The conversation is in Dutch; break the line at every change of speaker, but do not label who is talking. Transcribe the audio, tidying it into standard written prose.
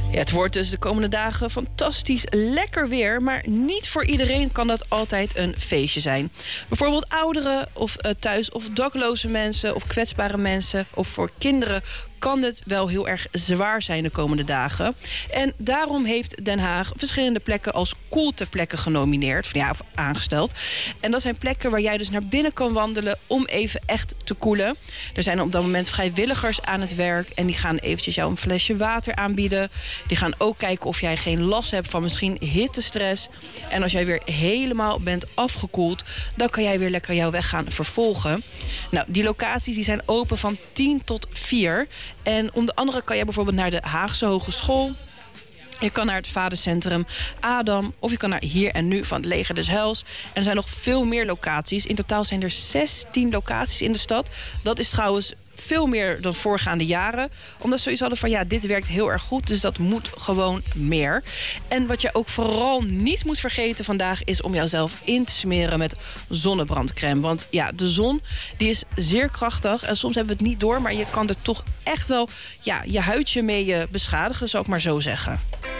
Ja, het wordt dus de komende dagen fantastisch lekker weer. Maar niet voor iedereen kan dat altijd een feestje zijn. Bijvoorbeeld ouderen of thuis of dakloze mensen of kwetsbare mensen of voor kinderen kan het wel heel erg zwaar zijn de komende dagen. En daarom heeft Den Haag verschillende plekken als koelteplekken genomineerd. Of aangesteld. En dat zijn plekken waar jij dus naar binnen kan wandelen om even echt te koelen. Er zijn op dat moment vrijwilligers aan het werk. En die gaan eventjes jou een flesje water aanbieden. Die gaan ook kijken of jij geen last hebt van misschien hittestress. En als jij weer helemaal bent afgekoeld, dan kan jij weer lekker jouw weg gaan vervolgen. Nou, die locaties die zijn open van 10 tot 4. En onder andere kan jij bijvoorbeeld naar de Haagse Hogeschool. Je kan naar het Vadercentrum Adam of je kan naar Hier en Nu van het Leger des Heils. En er zijn nog veel meer locaties. In totaal zijn er 16 locaties in de stad. Dat is trouwens veel meer dan voorgaande jaren. Omdat ze zoiets hadden van dit werkt heel erg goed. Dus dat moet gewoon meer. En wat je ook vooral niet moet vergeten vandaag is om jouzelf in te smeren met zonnebrandcrème. Want de zon die is zeer krachtig. En soms hebben we het niet door. Maar je kan er toch echt wel je huidje mee beschadigen, zou ik maar zo zeggen.